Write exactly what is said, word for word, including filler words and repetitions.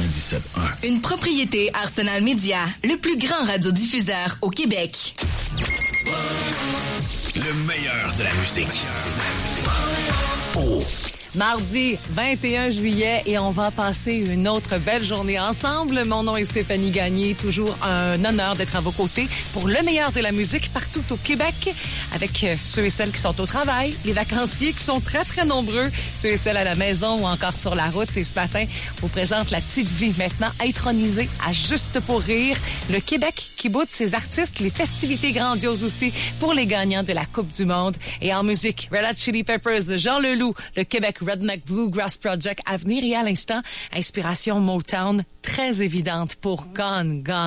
quatre-vingt-dix-sept un. Une propriété Arsenal Media, le plus grand radiodiffuseur au Québec. Le meilleur de la musique. Oh. Mardi vingt et un juillet et on va passer une autre belle journée ensemble. Mon nom est Stéphanie Gagné. Toujours un honneur d'être à vos côtés pour le meilleur de la musique partout au Québec avec ceux et celles qui sont au travail, les vacanciers qui sont très, très nombreux, ceux et celles à la maison ou encore sur la route. Et ce matin, je vous présente la petite vie maintenant intronisée à Juste pour rire. Le Québec qui boude ses artistes, les festivités grandioses aussi pour les gagnants de la Coupe du Monde. Et en musique, Red Hot Chili Peppers, Jean Leloup, le Québec Redneck Bluegrass Project à venir et à l'instant, inspiration Motown très évidente pour Gone, Gone.